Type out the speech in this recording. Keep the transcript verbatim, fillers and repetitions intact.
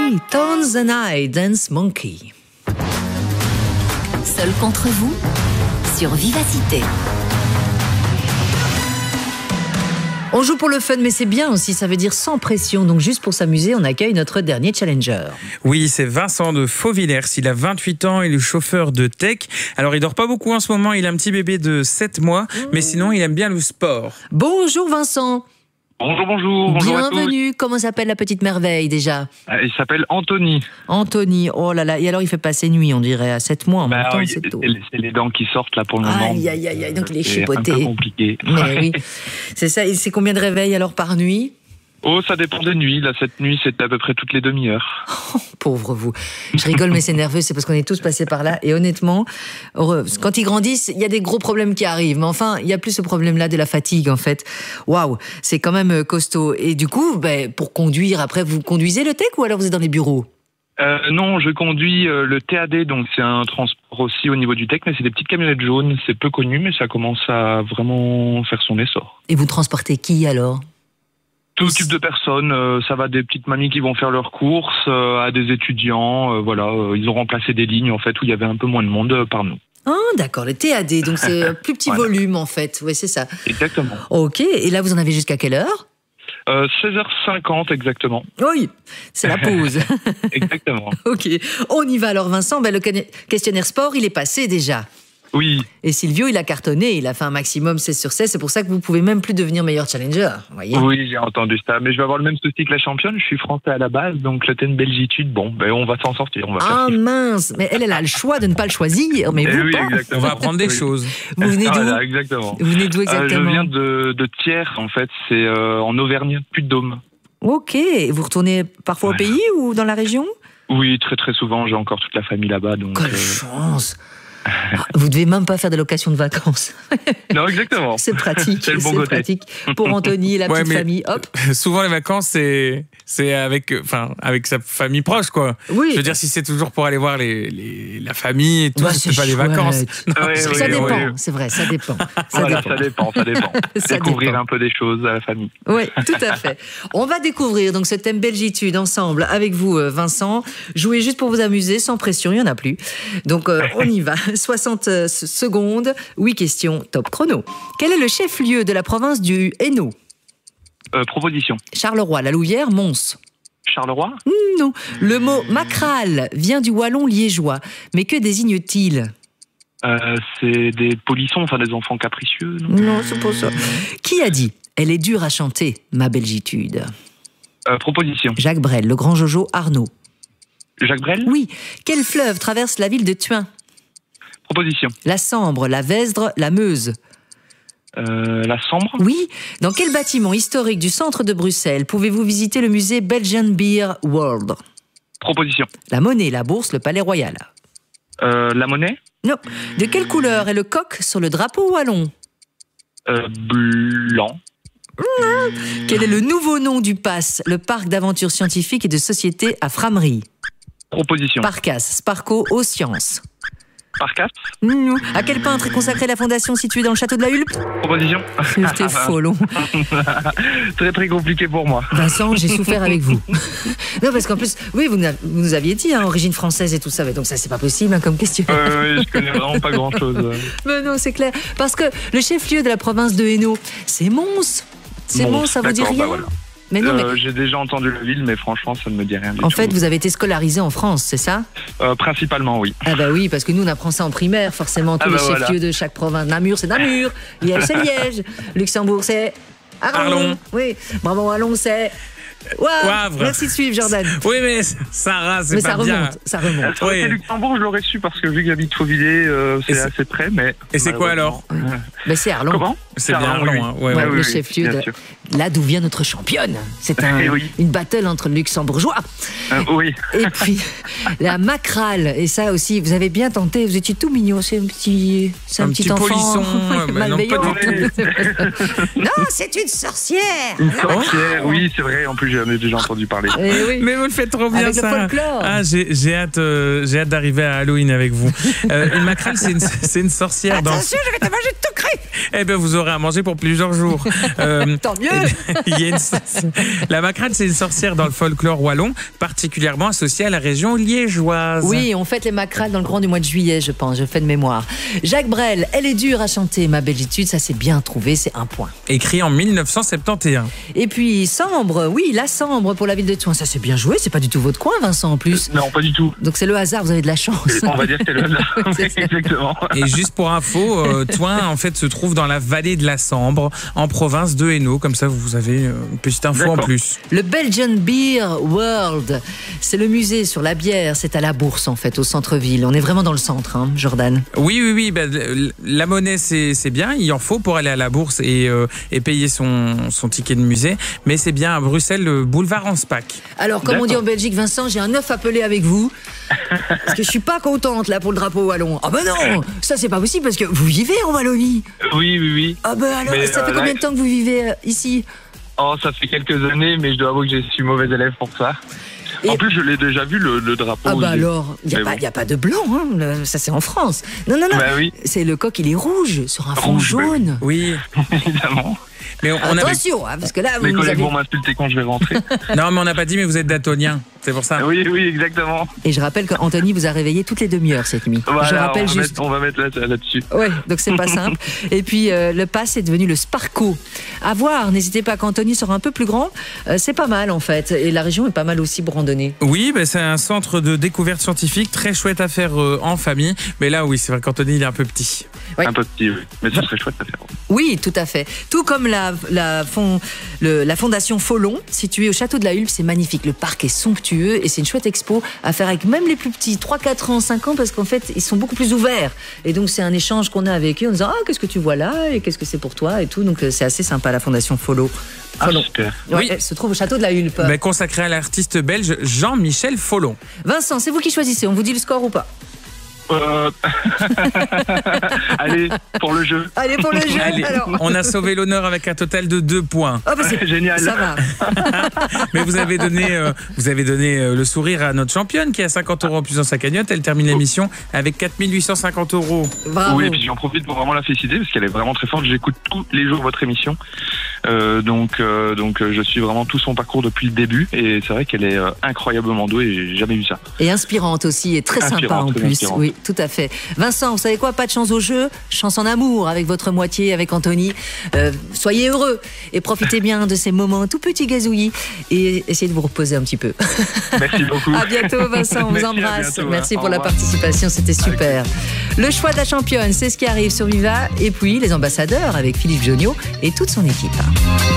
Oui, Tones and I, Dance Monkey. Seul contre vous, sur Vivacité. On joue pour le fun, mais c'est bien aussi, ça veut dire sans pression. Donc juste pour s'amuser, on accueille notre dernier challenger. Oui, c'est Vincent de Fauvillers. Il a vingt-huit ans, il est chauffeur de tech. Alors il dort pas beaucoup en ce moment, il a un petit bébé de sept mois, mmh. mais sinon il aime bien le sport. Bonjour Vincent. Bonjour, bonjour. bonjour Bienvenue. Comment s'appelle la petite merveille déjà? Il s'appelle Anthony. Anthony, oh là là. Et alors il fait passer nuit, on dirait, à sept mois en bah, même temps, oui, c'est tôt. C'est les dents qui sortent là pour le moment. Aïe, aïe, aïe, aïe. Donc il est chipoté. C'est un peu compliqué. Mais oui. C'est ça. Et c'est combien de réveils alors par nuit? Oh, ça dépend des nuits. Là, cette nuit, c'était à peu près toutes les demi-heures. Oh, pauvre vous. Je rigole, mais c'est nerveux. C'est parce qu'on est tous passés par là. Et honnêtement, quand ils grandissent, il y a des gros problèmes qui arrivent. Mais enfin, il n'y a plus ce problème-là de la fatigue, en fait. Waouh, c'est quand même costaud. Et du coup, ben, pour conduire, après, vous conduisez le tech ou alors vous êtes dans les bureaux? Euh, non, je conduis euh, le T A D, donc c'est un transport aussi au niveau du tech, mais c'est des petites camionnettes jaunes. C'est peu connu, mais ça commence à vraiment faire son essor. Et vous transportez qui alors? Tout type de personnes, euh, ça va des petites mamies qui vont faire leurs courses, euh, à des étudiants, euh, voilà, euh, ils ont remplacé des lignes en fait où il y avait un peu moins de monde euh, par nous. Ah d'accord, le T A D, donc c'est un plus petit voilà. volume en fait, oui c'est ça. Exactement. Ok, et là vous en avez jusqu'à quelle heure? euh, seize heures cinquante exactement. Oui, c'est la pause. Exactement. Ok, on y va alors Vincent, ben, le questionnaire sport il est passé déjà. Oui. Et Silvio, il a cartonné, il a fait un maximum seize sur seize, c'est pour ça que vous pouvez même plus devenir meilleur challenger, voyez. Oui, j'ai entendu ça, mais je vais avoir le même souci que la championne, je suis français à la base, donc le thème belgitude, bon, ben on va s'en sortir. On va ah mince, mais elle, elle a le choix de ne pas le choisir, mais et vous oui, pas. Exactement. On va apprendre des oui. choses. Vous venez d'où? Voilà, exactement. Vous venez d'où exactement? euh, Je viens de, de Thiers, en fait, c'est euh, en Auvergne, Puy-de-Dôme. Ok, et vous retournez parfois voilà. au pays ou dans la région? Oui, très très souvent, j'ai encore toute la famille là-bas. Donc, quelle euh... chance! Vous devez même pas faire de location de vacances. Non, exactement. C'est pratique. C'est le bon côté. Pratique pour Anthony et la ouais, petite famille. Hop. Souvent les vacances c'est c'est avec enfin avec sa famille proche quoi. Oui. Je veux dire si c'est toujours pour aller voir les, les la famille et tout, bah, c'est pas les vacances. Non, oui, ça oui, dépend. Oui. C'est vrai, ça dépend. Ça voilà, dépend. ça dépend, ça dépend. ça Découvrir dépend. un peu des choses à la famille. Oui, tout à fait. On va découvrir donc ce thème belgitude ensemble avec vous, Vincent. Jouez juste pour vous amuser, sans pression, il y en a plus. Donc euh, on y va. soixante secondes, huit questions, top chrono. Quel est le chef-lieu de la province du Hainaut? euh, Proposition. Charleroi, La Louvière, Mons. Charleroi? Non. Le mot macral vient du wallon liégeois. Mais que désigne-t-il? euh, C'est des polissons, enfin des enfants capricieux. Non, non c'est pas ça. Qui a dit « Elle est dure à chanter, ma belgitude » euh, Proposition. Jacques Brel, le grand Jojo, Arnaud. Jacques Brel? Oui. Quel fleuve traverse la ville de Thuin? Proposition. La Sambre, la Vesdre, la Meuse. Euh, la Sambre? Oui. Dans quel bâtiment historique du centre de Bruxelles pouvez-vous visiter le musée Belgian Beer World? Proposition. La Monnaie, la Bourse, le Palais Royal. Euh, la Monnaie? Non. De quelle couleur est le coq sur le drapeau wallon? euh, Blanc. Mmh. Quel est le nouveau nom du P A S, le parc d'aventure scientifique et de société à Frameries? Proposition. Parcas, Sparco, aux sciences. Parcas? Mmh. À quel peintre est consacrée la fondation située dans le château de la Hulpe? Proposition. C'était faux long. Très très compliqué pour moi. Vincent, j'ai souffert avec vous. Non, parce qu'en plus, oui, vous, vous nous aviez dit, hein, origine française et tout ça, donc ça c'est pas possible hein, comme question. Euh, oui, je connais vraiment pas grand chose. Mais non, c'est clair. Parce que le chef-lieu de la province de Hainaut, c'est Mons. C'est Mons, ça vous dit rien? Bah voilà. Mais non, euh, mais... J'ai déjà entendu la ville, mais franchement, ça ne me dit rien du en tout. fait, vous avez été scolarisé en France, c'est ça? euh, Principalement, oui. Ah bah oui, parce que nous, on apprend ça en primaire, forcément, tous ah bah les chefs-lieux voilà. de chaque province. Namur, c'est Namur. Liège, c'est Liège. Luxembourg, c'est Arlon. Arlon. Oui. Brabant Wallon, c'est Wavre. Wavre. Merci de suivre, Jordan. Oui, mais Sarah, c'est mais pas ça bien. remonte, ça remonte. Ça aurait Oui. été Luxembourg, je l'aurais su parce que vu que j'habite Fauvillers, euh, c'est Et c'est- assez près, mais... Et c'est quoi alors? Mais c'est Arlon. Comment? C'est bien Arlon, Arlon, hein. Ouais, Ouais, ouais. oui, le oui, chef-lieu bien de... sûr. Là d'où vient notre championne. C'est un, Eh oui. une battle entre luxembourgeois. Euh, oui. Et puis, la macrale. Et ça aussi, vous avez bien tenté. Vous étiez tout mignon. C'est un petit, c'est un, Un petit, petit enfant. polisson, euh, mais non, malveillant. pas du Non, c'est une sorcière. Une sorcière, oui, c'est vrai, en plus j'en ai déjà entendu parler. Eh oui. Mais vous le faites trop bien, Avec le ça. folklore. Ah, j'ai j'ai hâte, euh, j'ai hâte d'arriver à Halloween avec vous. Euh, une macrale, c'est une, c'est une sorcière dans. Attention, je vais te manger tout cru. Eh bien, vous aurez à manger pour plusieurs jours. Euh, Tant mieux. il y a une... La Macrade, c'est une sorcière dans le folklore wallon, particulièrement associée à la région liégeoise. Oui, on fête les macrales dans le courant du mois de juillet, je pense, je fais de mémoire. Jacques Brel, elle est dure à chanter, ma belgitude, ça c'est bien trouvé, c'est un point. Écrit en mille neuf cent soixante et onze. Et puis Sambre, oui, la Sambre pour la ville de Toin, ça c'est bien joué, c'est pas du tout votre coin, Vincent, en plus. Non, pas du tout. Donc c'est le hasard, vous avez de la chance. On va dire que c'est le hasard. C'est ça. Exactement. Et juste pour info, euh, Toin en fait se trouve dans la vallée de la Sambre, en province de Hainaut. Comme ça, vous avez une petite info en D'accord. plus. Le Belgian Beer World, c'est le musée sur la bière, c'est à la Bourse en fait, au centre-ville. On est vraiment dans le centre, hein, Jordan. Oui, oui, oui. Ben, la monnaie, c'est c'est bien. Il en faut pour aller à la bourse et, euh, et payer son, son ticket de musée. Mais c'est bien à Bruxelles, le boulevard Anspach. Alors, comme on dit en D'accord. Belgique, Vincent, j'ai un œuf appelé avec vous. Parce que je suis pas contente là pour le drapeau wallon. Ah ben non, ça c'est pas possible parce que vous vivez en Wallonie. Oui, oui, oui. Ah ben alors, Mais, ça euh, fait combien là- de temps que vous vivez euh, ici? Oh, ça fait quelques années, mais je dois avouer que je suis mauvais élève pour ça. Et- En plus, je l'ai déjà vu, le, le drapeau. Ah bah il est- alors, il n'y a, Mais pas- bon. y a pas de blanc, hein, le- ça c'est en France. Non, non, non, Bah oui, c'est le coq, il est rouge sur un fond Rouge, bah oui. jaune. Oui, évidemment. mais on, on avait... Attention, hein, parce que là, Mes vous collègues avez... vont m'insulter quand je vais rentrer. Non, mais on n'a pas dit, mais vous êtes daltonien. C'est pour ça. Oui, oui, exactement. Et je rappelle qu'Anthony vous a réveillé toutes les demi-heures cette nuit. Voilà, je rappelle on, va juste. mettre, on va mettre là- là-dessus. Ouais, donc c'est pas simple. Et puis euh, le pass est devenu le Sparco. À voir, n'hésitez pas qu'Anthony sera un peu plus grand. Euh, c'est pas mal en fait. Et la région est pas mal aussi pour randonner. Oui, ben c'est un centre de découverte scientifique très chouette à faire euh, en famille. Mais là, oui, c'est vrai qu'Anthony, il est un peu petit. Ouais. Un peu petit, oui. Mais ce serait chouette à faire. Oui, tout à fait. Tout comme la, la, fond, le- la fondation Follon, située au château de la Hulpe, c'est magnifique. Le parc est somptueux et c'est une chouette expo à faire avec même les plus petits, trois, quatre ans, cinq ans, parce qu'en fait, ils sont beaucoup plus ouverts. Et donc, c'est un échange qu'on a avec eux en disant « Ah, qu'est-ce que tu vois là et qu'est-ce que c'est pour toi ?» et tout. Donc, euh, c'est assez sympa, la fondation Follon. Ah, Follon. super. Ouais, Oui. elle se trouve au château de la Hulpe. Ben, consacré à l'artiste belge Jean-Michel Follon. Vincent, c'est vous qui choisissez. On vous dit le score ou pas? Euh... Allez, pour le jeu. Allez, pour le jeu, Allez, alors. on a sauvé l'honneur avec un total de deux points. Ah bah c'est Génial. Ça va. Mais vous avez donné, euh, vous avez donné euh, le sourire à notre championne qui a cinquante euros en plus dans sa cagnotte. Elle termine l'émission avec quatre mille huit cent cinquante euros. Bravo. Oui, et puis j'en profite pour vraiment la féliciter parce qu'elle est vraiment très forte. J'écoute tous les jours votre émission. Euh, donc, euh, donc euh, je suis vraiment tout son parcours depuis le début. Et c'est vrai qu'elle est euh, incroyablement douée. J'ai jamais vu ça. Et inspirante aussi, et très sympa Inspirante, en très plus. inspirante. Oui, tout à fait. Vincent, vous savez quoi? Pas de chance au jeu, chance en amour avec votre moitié, avec Anthony. Euh, soyez heureux et profitez bien de ces moments tout petits gazouillis et essayez de vous reposer un petit peu. Merci beaucoup. À bientôt, Vincent, on vous Merci, à embrasse. bientôt, Merci hein. pour Au la revoir. participation, c'était super. Le choix de la championne, c'est ce qui arrive sur Viva, et puis les ambassadeurs avec Philippe Jonniot et toute son équipe.